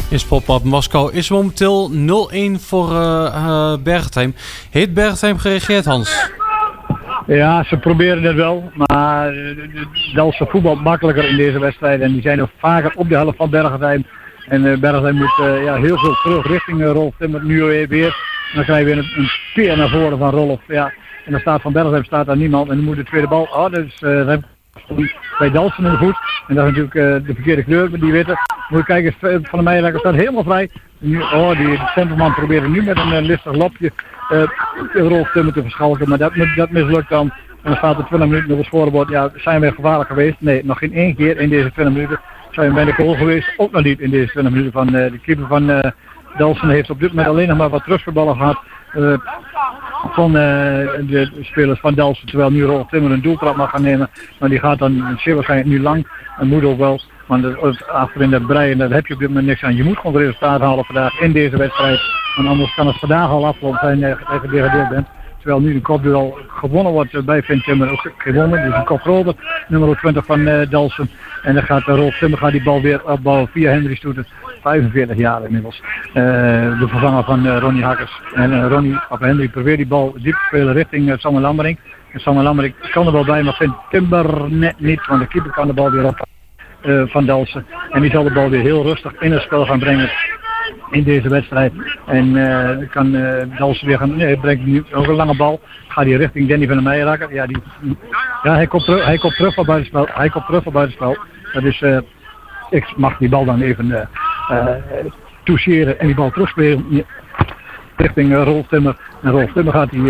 In Sportpark Moskou is momenteel 0-1 voor Bergheim. Heeft Bergheim gereageerd, Hans? Ja, ze proberen het wel, maar Dalfsen voetbalt makkelijker in deze wedstrijd en die zijn nog vaker op de helft van Bergheim. En Bergheim moet heel veel terug richting Rolf Timmer, nu weer. En dan krijg je weer een speer naar voren van Rolf. Ja. En dan staat van Bergheim daar niemand en dan moet de tweede bal. Oh, dat is bij Dalfsen in de voet. En dat is natuurlijk de verkeerde kleur met die witte. Moet je kijken, Van der Meijer staat helemaal vrij. Nu, die Centerman probeert nu met een listig lopje Rolf Timmer te verschalken, maar dat mislukt dan. En dan staat er 20 minuten op het scorebord. Ja, zijn we gevaarlijk geweest? Nee, nog geen één keer in deze 20 minuten. Zijn we bij de goal geweest? Ook nog niet in deze 20 minuten. Van de keeper van Dalfsen heeft op dit moment alleen nog maar wat terugverballen gehad van de spelers van Dalfsen. Terwijl nu Rolf Timmer een doeltrap mag gaan nemen. Maar die gaat dan zeer waarschijnlijk nu lang. En moet ook wel. Want achterin dat breien, daar heb je op dit moment niks aan. Je moet gewoon het resultaat halen vandaag in deze wedstrijd. Want anders kan het vandaag al afgelopen zijn dat je gedegradeerd bent. Terwijl nu de kopduel gewonnen wordt bij Finn Timmer ook gewonnen. Dus een kop groter, nummer 20 van Dalfsen. En dan gaat Rolf Timmer die bal weer opbouwen via Hendry Stoeten. 45 jaar inmiddels. De vervanger van Ronnie Hakkers. En Hendry probeert die bal diep te spelen richting Sander Lammering. En Sander Lammering kan er wel bij, maar Finn Timmer net niet. Want de keeper kan de bal weer op van Dalfsen. En die zal de bal weer heel rustig in het spel gaan brengen in deze wedstrijd. En kan Dalfsen weer gaan. Nee, hij brengt nu ook een lange bal. Gaat hij richting Danny van der Meijer. Hij komt terug van buitenspel. Dat is, ik mag die bal dan even toucheren en die bal terugspelen richting Rolf Timmer. En Rolf Timmer gaat die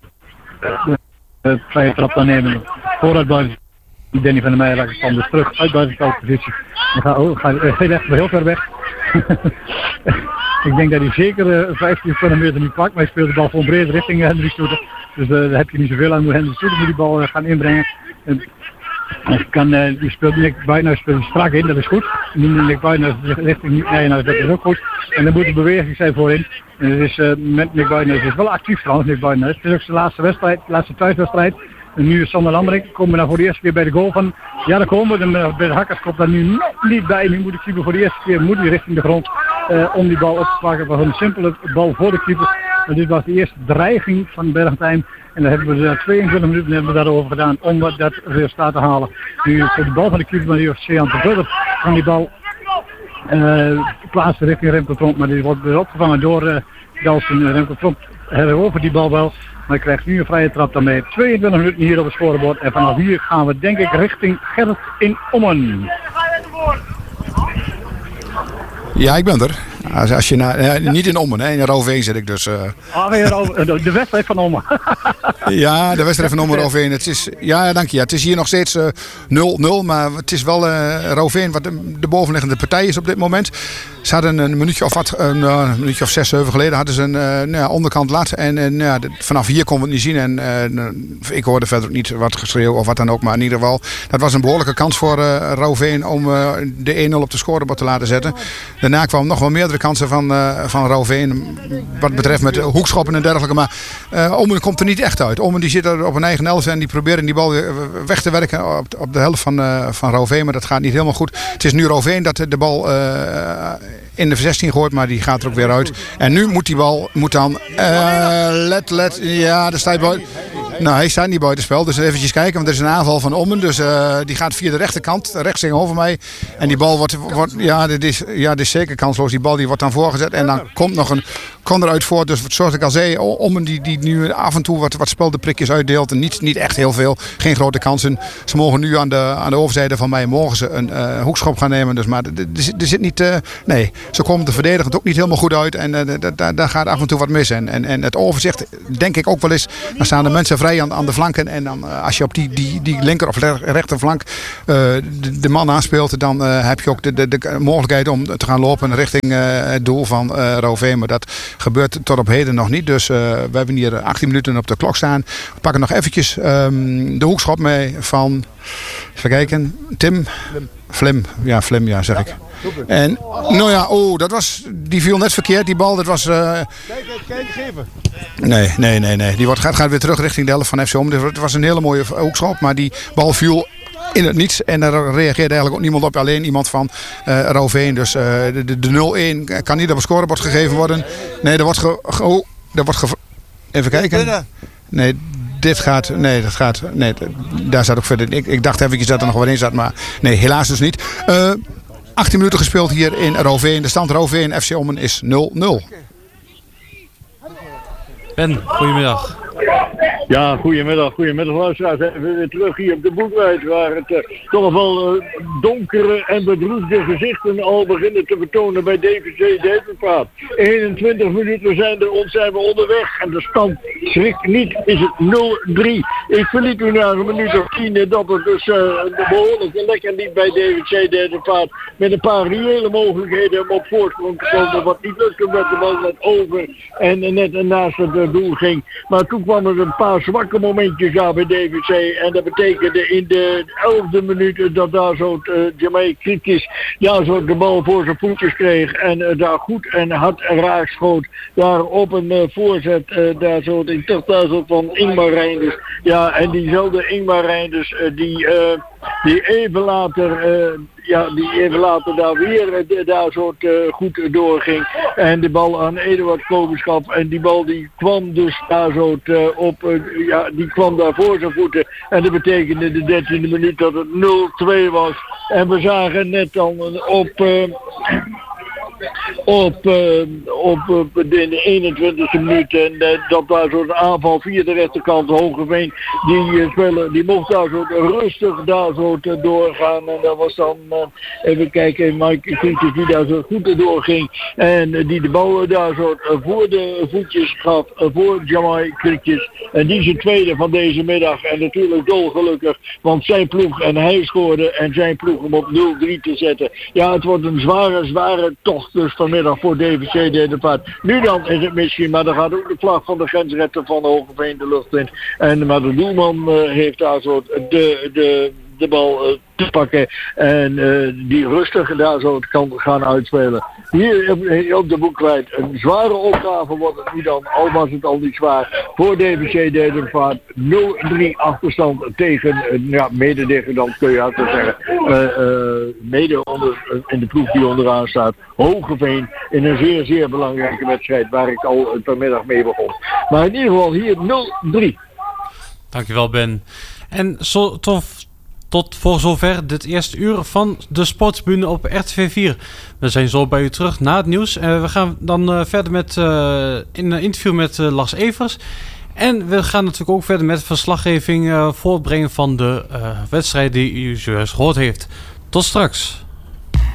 vrije trap dan nemen. Vooruit buiten. Danny van der Meijer kwam dus terug uit buitenspelpositie. Dan gaat heel ver weg. Ik denk dat hij zeker 15 of 20 meter niet pakt, maar hij speelt de bal gewoon breed richting Hendry Stoeten. Dus daar heb je niet zoveel aan. Hendry Stoeten moet die bal gaan inbrengen. Die speelt Nick Buitenhuis strak in, dat is goed. Nick Buitenhuis richting Nijenhuis, dat is ook goed. En dan moet de beweging zijn voorin. En het is met Nick Buitenhuis, is wel actief trouwens, Nick Buitenhuis. Het is ook zijn laatste wedstrijd, laatste thuiswedstrijd. En nu is Sander Lammering, komen we nou voor de eerste keer bij de goal van. Ja, daar komen we. Bij de Hakkers komt daar nu nog niet bij. Nu moet de keeper voor de eerste keer richting de grond om die bal op te pakken. Het was een simpele bal voor de keeper. En dit was de eerste dreiging van Bergheim. En dan hebben we 22 minuten daarover gedaan om dat resultaat te halen. Nu voor de bal van de keeper, maar die heeft Sean te Budder van die bal plaatsen richting Remco Tromp. Maar die wordt weer opgevangen door Dalfsen. Remco Tromp herovert die bal wel. Maar hij krijgt nu een vrije trap daarmee. 22 minuten hier op het scorebord. En vanaf hier gaan we denk ik richting Gert in Ommen. Ja, ik ben er. Als je niet in Ommen, hè. In Rooveen zit ik dus. De wedstrijd van Ommen. Ja, de wedstrijd van Ommen Rooveen. Het is, ja, dank je. Het is hier nog steeds 0-0. Maar het is wel Rooveen wat de bovenliggende partij is op dit moment. Ze hadden een minuutje of 6, 7 geleden hadden ze een onderkant lat. En vanaf hier kon we het niet zien. En ik hoorde verder ook niet wat geschreeuw of wat dan ook. Maar in ieder geval, dat was een behoorlijke kans voor Rooveen om de 1-0 op de scorebord te laten zetten. Daarna kwamen nog wel meerdere kansen van Rooveen. Wat betreft met hoekschoppen en dergelijke. Maar Ommen komt er niet echt uit. Ommen die zit er op een eigen helft en die proberen die bal weer weg te werken op de helft van Rooveen. Maar dat gaat niet helemaal goed. Het is nu Rooveen dat de bal in de 16 gooit, maar die gaat er ook weer uit. En nu moet die bal dan ja, daar staat buiten. Nou, hij staat niet buitenspel, dus eventjes kijken, want er is een aanval van Ommen, dus die gaat via de rechterkant, rechts tegenover mij. En die bal wordt dit is zeker kansloos. Die bal die wordt dan voorgezet en dan komt eruit voort. Dus zoals ik al zei, Ommen die nu af en toe wat speldenprikjes uitdeelt en niet echt heel veel, geen grote kansen. Ze mogen nu aan de overzijde van mij mogen ze een hoekschop gaan nemen, dus maar er zit niet, nee, ze komen te verdedigen ook niet helemaal goed uit en daar gaat af en toe wat mis. En het overzicht denk ik ook wel eens, dan staan de mensen vrij aan de flanken en dan als je op die linker of rechterflank de man aanspeelt, dan heb je ook de mogelijkheid om te gaan lopen richting het doel van Rooveen. Maar dat gebeurt tot op heden nog niet. Dus we hebben hier 18 minuten op de klok staan. We pakken nog eventjes de hoekschop mee van, even kijken, Tim Flim, ja zeg ik. En nou ja, die viel net verkeerd, die bal, dat was. Kijk even. Nee. Die gaat weer terug richting de helft van FC Ommen. Het was een hele mooie hoekschop, maar die bal viel in het niets. En daar reageerde eigenlijk ook niemand op. Alleen iemand van Rouveen. Dus de 0-1 kan niet op het scorebord gegeven worden. Nee, er wordt even kijken. Nee, dit gaat... Nee, dat gaat... Nee, daar staat ook verder... Ik dacht eventjes dat er nog wat in zat, maar... Nee, helaas dus niet. 18 minuten gespeeld hier in Rouveen. De stand Rouveen FC Ommen is 0-0. Ben, goedemiddag. Ja, goedemiddag luisteraars. Even weer terug hier op de Boekweit, waar het toch wel donkere en bedroefde gezichten al beginnen te vertonen bij DVC Devenpaat. 21 minuten zijn we onderweg en de stand schrikt niet, is het 0-3. Ik verliet u na een minuut of 10 dat het dus behoorlijk lekker liep bij DVC Devenpaat. Met een paar reële mogelijkheden om op voorsprong te komen, wat niet lukte omdat de bal net over en net naast het doel ging. Maar toen kwam er een paar zwakke momentjes bij DVC. En dat betekende in de 11e minuut dat daar zo Jamai Krikis zo de bal voor zijn voetjes kreeg. En daar goed en hard raak schoot. Daar op een voorzet. Daar zo in tuchthuizel van Ingmar Reinders. Ja, en diezelfde Ingmar Reinders die even later daar weer daar goed doorging. En de bal aan Eduard Kobenschap. En die bal die kwam dus daar die kwam daar voor zijn voeten. En dat betekende de 13e minuut dat het 0-2 was. En we zagen net dan op de 21e minuut en dat daar zo'n aanval via de rechterkant Hogeveen die mocht daar zo rustig daar zo doorgaan en dat was dan even kijken Mike Krietjes die daar zo goed doorging en die de bal daar zo voor de voetjes gaf voor Jamai Krietjes en die is de tweede van deze middag en natuurlijk dolgelukkig want zijn ploeg en hij scoorde en zijn ploeg om op 0-3 te zetten. Ja, het wordt een zware tocht dus vanmiddag voor DVC Devenpaat. Nu dan is het misschien, maar dan gaat ook de vlag van de grensrechter van Hogeveen de lucht in. Maar de doelman heeft daar zo de bal te pakken en die rustig daar zo kan gaan uitspelen. Hier op de Boekweit een zware opgave wordt het nu dan, al was het al niet zwaar, voor DVC Devenpaat 0-3 achterstand tegen, mededegradant kun je altijd zeggen, in de ploeg die onderaan staat, Hogeveen in een zeer, zeer belangrijke wedstrijd waar ik al vanmiddag mee begon. Maar in ieder geval hier 0-3. Dankjewel Ben. En tot voor zover dit eerste uur van de Sportsbühne op RTV 4. We zijn zo bij u terug na het nieuws. We gaan dan verder met in een interview met Lars Evers. En we gaan natuurlijk ook verder met verslaggeving voortbrengen van de wedstrijd die u zojuist gehoord heeft. Tot straks.